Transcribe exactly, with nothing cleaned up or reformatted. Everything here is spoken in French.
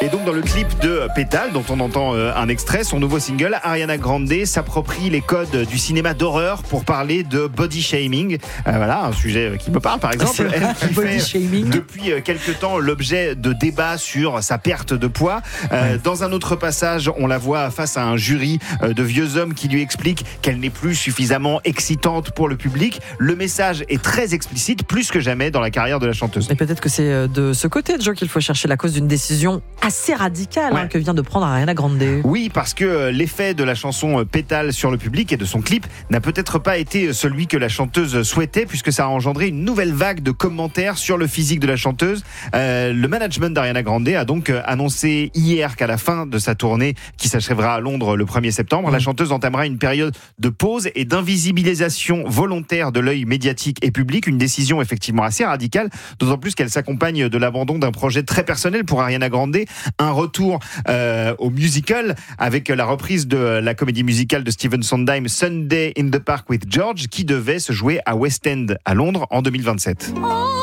Et donc dans le clip de Pétale, dont on entend un extrait, son nouveau single, Ariana Grande s'approprie les codes du cinéma d'horreur pour parler de body shaming. Euh, voilà, un sujet qui me parle par exemple. Elle qui body fait shaming. Depuis quelques temps l'objet de débats sur sa perte de poids. Euh, ouais. Dans un autre passage, on la voit face à un jury de vieux hommes qui lui expliquent qu'elle n'est plus suffisamment excitante pour le public. Le message est très explicite, plus que jamais dans la carrière de la chanteuse. Et peut-être que c'est de ce côté, Joe, qu'il faut chercher la cause d'une décision assez radicale ouais. hein, que vient de prendre Ariana Grande. Oui, parce que l'effet de la chanson Pétale sur le public et de son clip n'a peut-être pas été celui que la chanteuse souhaitait, puisque ça a engendré une nouvelle vague de commentaires sur le physique de la chanteuse. Euh, le management d'Ariana Grande a donc annoncé hier qu'à la fin de sa tournée, qui s'achèvera à Londres le premier septembre, mmh. la chanteuse entamera une période de pause et d'invisibilisation volontaire de l'œil médiatique et public, une décision effectivement assez radicale, d'autant plus qu'elle s'accompagne de l'abandon d'un projet très personnel pour Ariana Grande, un retour euh, au musical avec la reprise de la comédie musicale de Stephen Sondheim, Sunday in the Park with George, qui devait se jouer à West End à Londres en deux mille vingt-sept.